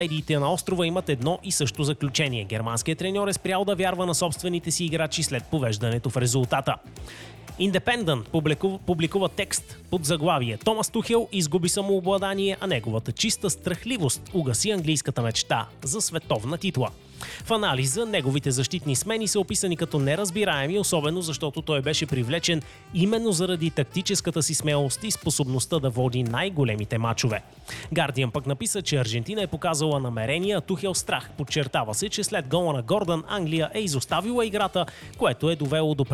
Медиите на острова имат едно и също заключение. Германският треньор е спрял да вярва на собствените си играчи след повеждането в резултата. Индепендънт публикува текст под заглавие: Томас Тухел изгуби самообладание, а неговата чиста страхливост угаси английската мечта за световна титла. В анализа неговите защитни смени са описани като неразбираеми, особено защото той беше привлечен именно заради тактическата си смелост и способността да води най-големите мачове. Гардиан пък написа, че Аржентина е показала намерения, а Тухел страх. Подчертава се, че след гола на Гордън Англия е изоставила играта, която е довела до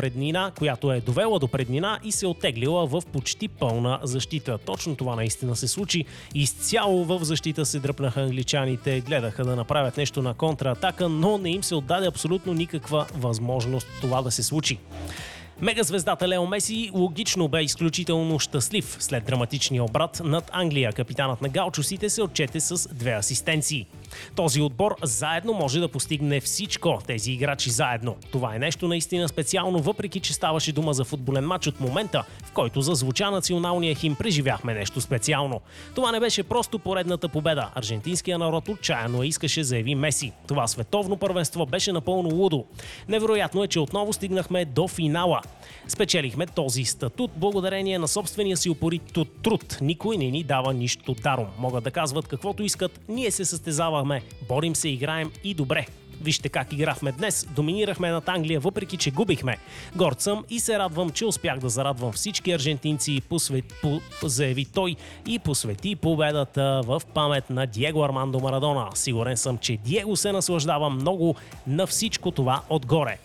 преднина и се оттеглила в почти пълна защита. Точно това наистина се случи. Изцяло в защита се дръпнаха англичаните, гледаха да направят нещо на контратака, но не им се отдаде абсолютно никаква възможност това да се случи. Мегазвездата Лео Меси логично бе изключително щастлив след драматичния обрат над Англия. Капитанът на галчусите се отчете с 2 асистенции. Този отбор заедно може да постигне всичко, тези играчи заедно. Това е нещо наистина специално, въпреки че ставаше дума за футболен матч. От момента, в който зазвуча националния химн, преживяхме нещо специално. Това не беше просто поредната победа. Аржентинският народ отчаяно искаше, заяви Меси. Това световно първенство беше напълно лудо. Невероятно е, че отново стигнахме до финала. Спечелихме този статут благодарение на собствения си упорит труд. Никой не ни дава нищо даром. Могат да казват каквото искат, ние се състезаваме, борим се, играем и добре. Вижте как играхме днес, доминирахме над Англия, въпреки че губихме. Горд съм и се радвам, че успях да зарадвам всички аржентинци, заяви той и посвети победата в памет на Диего Армандо Марадона. Сигурен съм, че Диего се наслаждава много на всичко това отгоре.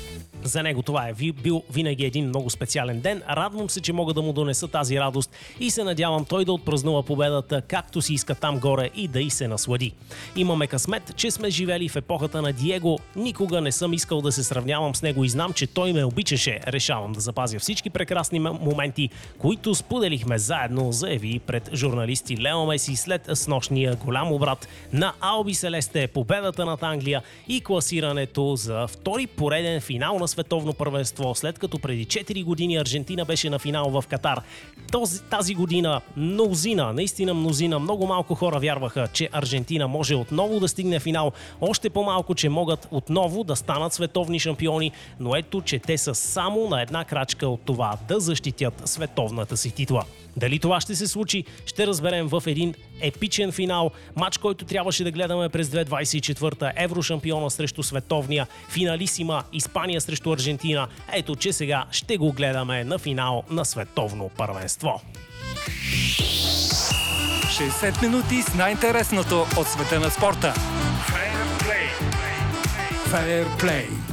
За него това е бил винаги един много специален ден. Радвам се, че мога да му донеса тази радост и се надявам той да отпразнува победата както си иска там горе и да й се наслади. Имаме късмет, че сме живели в епохата на Диего. Никога не съм искал да се сравнявам с него и знам, че той ме обичаше. Решавам да запазя всички прекрасни моменти, които споделихме заедно, заяви пред журналисти Лео Меси след снощния голям обрат на Алби Селесте, победата над Англия и класирането за втори пореден финал на световно първенство, след като преди 4 години Аржентина беше на финал в Катар. Тази година наистина мнозина, много малко хора вярваха, че Аржентина може отново да стигне финал, още по-малко, че могат отново да станат световни шампиони, но ето, че те са само на една крачка от това да защитят световната си титла. Дали това ще се случи, ще разберем в един епичен финал, матч, който трябваше да гледаме през 2024, Еврошампиона срещу световния, финалисима Испания срещу Аржентина. Ето, че сега ще го гледаме на финал на световно първенство. 60 минути с най-интересното от света на спорта. Fair Play.